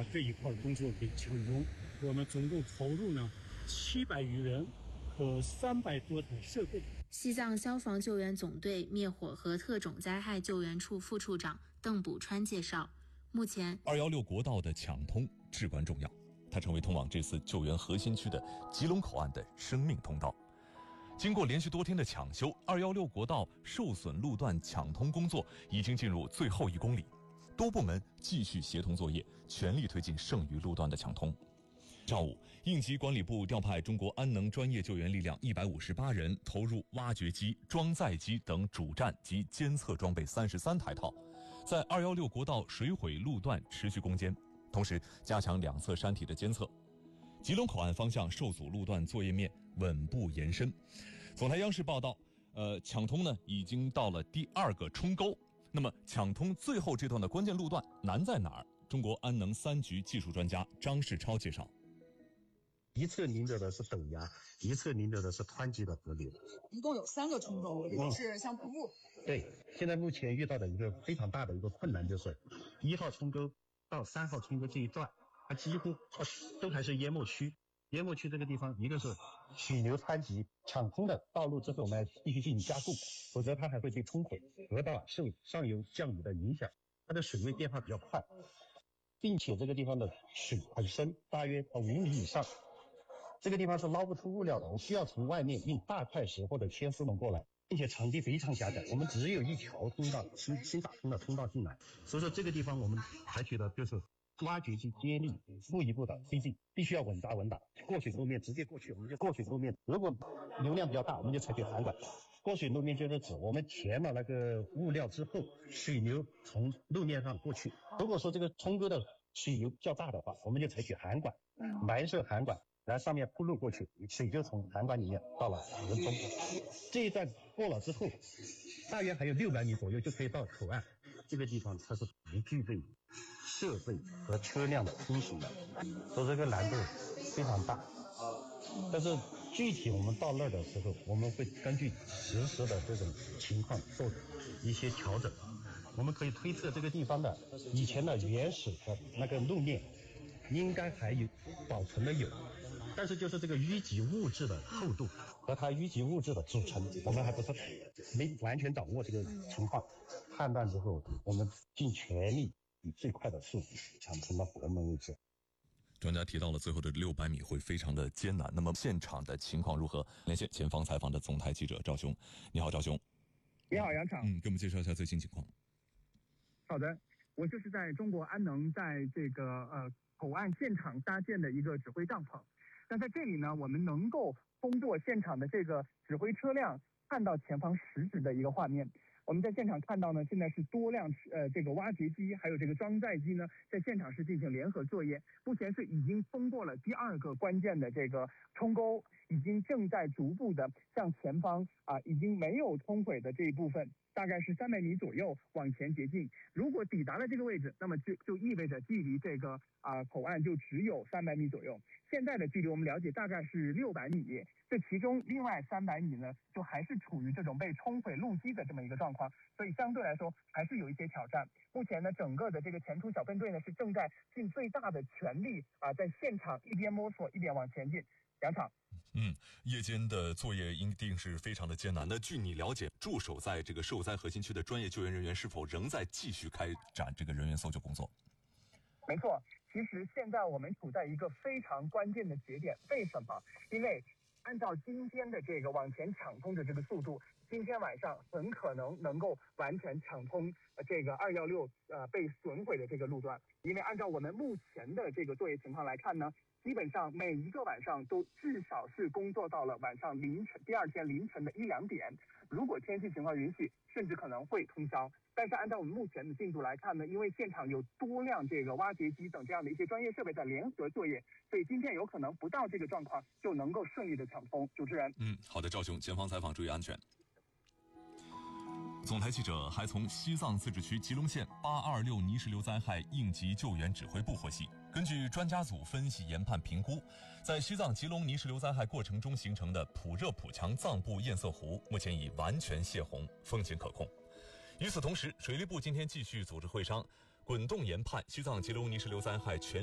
这一块工作给抢通。我们总共投入呢700余人和300多台设备。 西藏消防救援总队灭火和特种灾害救援处副处长邓补川介绍，目前 216国道的抢通至关重要，它成为通往这次救援核心区的吉隆口岸的生命通道。经过连续多天的抢修，216国道受损路段抢通工作已经进入最后1公里，多部门继续协同作业，全力推进剩余路段的抢通。上午，应急管理部调派中国安能专业救援力量158人，投入挖掘机、装载机等主站及监测装备33台套，在216国道水毁路段持续攻坚，同时加强两侧山体的监测。吉隆口岸方向受阻路段作业面稳步延伸。总台央视报道，抢通呢已经到了第2个冲沟。那么抢通最后这段的关键路段难在哪儿？中国安能3局技术专家张世超介绍。 一侧临着的是陡崖，一侧临着的是湍急的河流， 一共有3个冲沟，是像瀑布。 对，现在目前遇到的一个非常大的一个困难就是1号冲沟到3号冲沟这一段，它几乎都还是淹没区。淹没区这个地方，一个是水流湍急，抢通的道路之后，我们必须进行加固，否则它还会被冲毁。河道受上游降雨的影响，它的水位变化比较快，并且这个地方的水很深，大约5米以上。这个地方是捞不出物料的，我们需要从外面运大块石或者铅丝龙过来，并且场地非常狭窄，我们只有一条通道，新打通的通道进来。所以说这个地方我们采取的就是挖掘机接力，一步一步的推进，必须要稳扎稳打。过水路面直接过去，我们就过水路面；如果流量比较大，我们就采取涵管。过水路面就是指我们填了那个物料之后，水流从路面上过去。如果说这个冲沟的水流较大的话，我们就采取涵管，埋设涵管，然后上面铺路过去，水就从涵管里面到了人中。这一段过了之后，大约还有600米左右就可以到口岸。这个地方它是不具备设备和车辆的通行的，所以这个难度非常大。但是具体我们到那儿的时候，我们会根据实时的这种情况做一些调整。我们可以推测这个地方的以前的原始的那个路面应该还有保存的有，但是就是这个淤积物质的厚度和它淤积物质的组成，我们还不是没完全掌握这个情况。判断之后，我们尽全力以最快的速度抢通到我们为止。 专家提到了最后的600米会非常的艰难，那么现场的情况如何？连线前方采访的总台记者赵雄。你好，赵雄。 你好，杨厂。 给我们介绍一下最新情况。 好的，我就是在中国安能在这个口岸现场搭建的一个指挥帐篷。那在这里呢，我们能够通过现场的这个指挥车辆看到前方实质的一个画面。我们在现场看到呢，现在是多辆这个挖掘机还有这个装载机呢，在现场是进行联合作业。目前是已经通过了第2个关键的这个冲沟，已经正在逐步的向前方已经没有冲毁的这一部分，大概是300米左右往前接近。如果抵达了这个位置，那么就意味着距离这个口岸就只有300米左右。现在的距离我们了解大概是600米，这其中另外300米呢，就还是处于这种被冲毁路基的这么一个状况，所以相对来说还是有一些挑战。目前呢，整个的这个前出小分队呢是正在尽最大的全力在现场一边摸索一边往前进。杨厂。 夜间的作业一定是非常的艰难。那据你了解，驻守在这个受灾核心区的专业救援人员是否仍在继续开展这个人员搜救工作？ 没错，其实现在我们处在一个非常关键的节点。为什么？因为按照今天的这个往前抢通的这个速度，今天晚上很可能够完全抢通这个216被损毁的这个路段。因为按照我们目前的这个作业情况来看呢，基本上每一个晚上都至少是工作到了晚上第2天凌晨的1-2点，如果天气情况允许，甚至可能会通宵。但是按照我们目前的进度来看呢，因为现场有多辆这个挖掘机等这样的一些专业设备在联合作业，所以今天有可能不到这个状况就能够顺利的抢通。主持人。 好的，赵雄，前方采访，注意安全。总台记者还从西藏自治区吉隆县826泥石流灾害应急救援指挥部获悉，根据专家组分析研判评估，在西藏吉隆泥石流灾害过程中形成的普热普强藏布堰塞湖目前已完全泄洪，风情可控。与此同时，水利部今天继续组织会商，滚动研判西藏吉隆泥石流灾害全